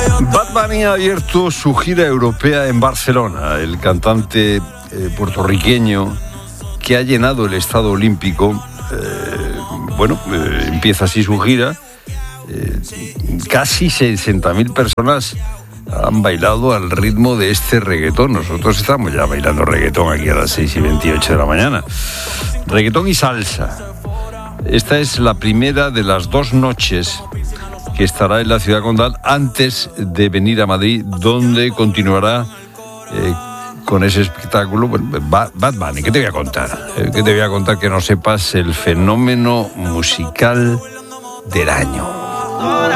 Bad Bunny ha abierto su gira europea en Barcelona. El cantante puertorriqueño que ha llenado el Estadio Olímpico, empieza así su gira. Casi 60.000 personas han bailado al ritmo de este reggaetón. Nosotros estamos ya bailando reggaetón aquí a las 6:28 de la mañana. Reggaetón y salsa. Esta es la primera de las 2 noches que estará en la ciudad condal antes de venir a Madrid, donde continuará con ese espectáculo. Bad Bunny, ¿qué te voy a contar? ¿Qué te voy a contar que no sepas? El fenómeno musical del año.